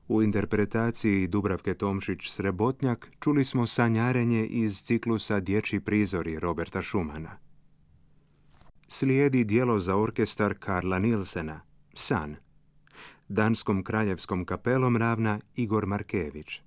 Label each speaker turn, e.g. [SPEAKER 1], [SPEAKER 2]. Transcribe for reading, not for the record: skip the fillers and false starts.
[SPEAKER 1] U interpretaciji Dubravke Tomšić-Srebotnjak čuli smo sanjarenje iz ciklusa Dječji prizori Roberta Schumana. Slijedi djelo za orkestar Karla Nilsena, San. Danskom kraljevskom kapelom ravna Igor Markević.